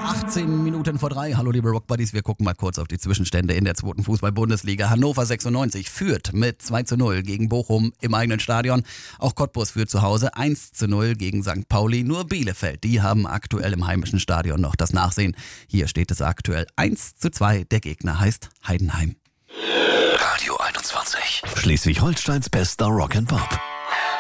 18 Minuten vor 3. Hallo liebe Rockbuddies, wir gucken mal kurz auf die Zwischenstände in der 2. Fußball-Bundesliga. Hannover 96 führt mit 2:0 gegen Bochum im eigenen Stadion. Auch Cottbus führt zu Hause 1:0 gegen St. Pauli. Nur Bielefeld, die haben aktuell im heimischen Stadion noch das Nachsehen. Hier steht es aktuell 1:2. Der Gegner heißt Heidenheim. Radio 21. Schleswig-Holsteins bester Rock'n'Pop.